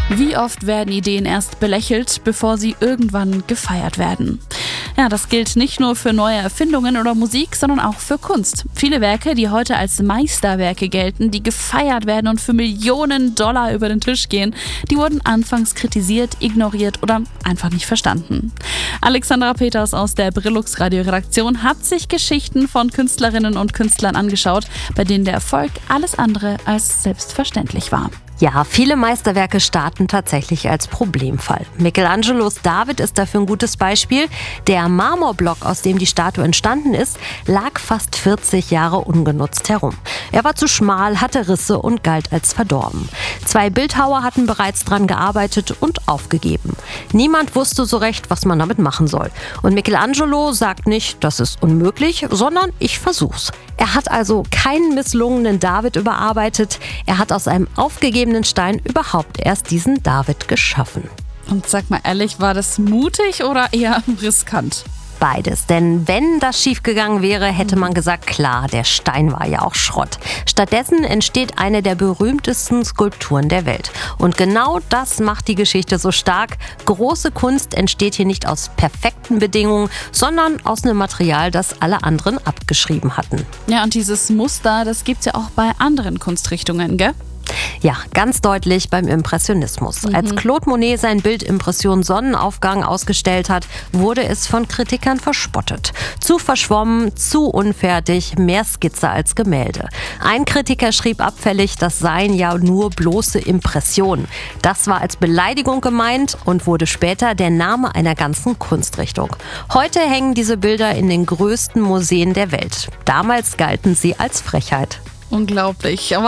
Wie oft werden Ideen erst belächelt, bevor sie irgendwann gefeiert werden? Ja, das gilt nicht nur für neue Erfindungen oder Musik, sondern auch für Kunst. Viele Werke, die heute als Meisterwerke gelten, die gefeiert werden und für Millionen Dollar über den Tisch gehen, die wurden anfangs kritisiert, ignoriert oder einfach nicht verstanden. Alexandra Peters aus der Brillux Radio-Redaktion hat sich Geschichten von Künstlerinnen und Künstlern angeschaut, bei denen der Erfolg alles andere als selbstverständlich war. Ja, viele Meisterwerke starten tatsächlich als Problemfall. Michelangelos David ist dafür ein gutes Beispiel. Der Marmorblock, aus dem die Statue entstanden ist, lag fast 40 Jahre ungenutzt herum. Er war zu schmal, hatte Risse und galt als verdorben. 2 Bildhauer hatten bereits dran gearbeitet und aufgegeben. Niemand wusste so recht, was man damit machen soll. Und Michelangelo sagt nicht, das ist unmöglich, sondern ich versuch's. Er hat also keinen misslungenen David überarbeitet. Er hat aus einem aufgegebenen Stein überhaupt erst diesen David geschaffen. Und sag mal ehrlich, war das mutig oder eher riskant? Beides, denn wenn das schiefgegangen wäre, hätte man gesagt, klar, der Stein war ja auch Schrott. Stattdessen entsteht eine der berühmtesten Skulpturen der Welt. Und genau das macht die Geschichte so stark. Große Kunst entsteht hier nicht aus perfekten Bedingungen, sondern aus einem Material, das alle anderen abgeschrieben hatten. Ja, und dieses Muster, das gibt's ja auch bei anderen Kunstrichtungen, gell? Ja, ganz deutlich beim Impressionismus. Als Claude Monet sein Bild Impression Sonnenaufgang ausgestellt hat, wurde es von Kritikern verspottet. Zu verschwommen, zu unfertig, mehr Skizze als Gemälde. Ein Kritiker schrieb abfällig, das seien ja nur bloße Impressionen. Das war als Beleidigung gemeint und wurde später der Name einer ganzen Kunstrichtung. Heute hängen diese Bilder in den größten Museen der Welt. Damals galten sie als Frechheit. Unglaublich.